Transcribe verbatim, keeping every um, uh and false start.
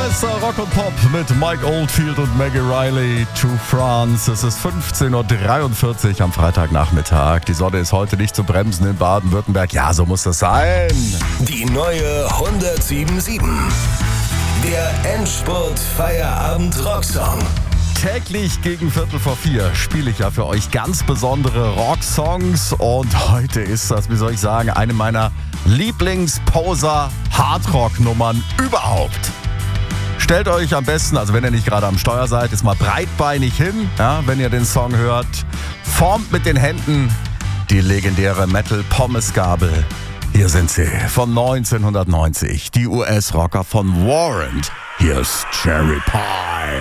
Bester Rock und Pop mit Mike Oldfield und Maggie Riley to France. Es ist fünfzehn Uhr dreiundvierzig am Freitagnachmittag. Die Sonne ist heute nicht zu bremsen in Baden-Württemberg. Ja, so muss das sein. Die neue hundertsieben Komma sieben. Der Endspurt-Feierabend-Rocksong. Täglich gegen Viertel vor vier spiele ich ja für euch ganz besondere Rocksongs. Und heute ist das, wie soll ich sagen, eine meiner Lieblings-Poser-Hardrock-Nummern überhaupt. Stellt euch am besten, also wenn ihr nicht gerade am Steuer seid, ist mal breitbeinig hin, ja, wenn ihr den Song hört. Formt mit den Händen die legendäre Metal-Pommesgabel. Hier sind sie von neunzehnhundertneunzig, die U S-Rocker von Warrant. Hier ist Cherry Pie.